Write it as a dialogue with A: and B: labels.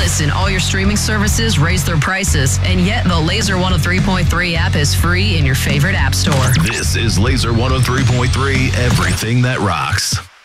A: Listen, all your streaming services raise their prices, and yet the Laser 103.3 app is free in your favorite app store.
B: This is Laser 103.3, everything that rocks.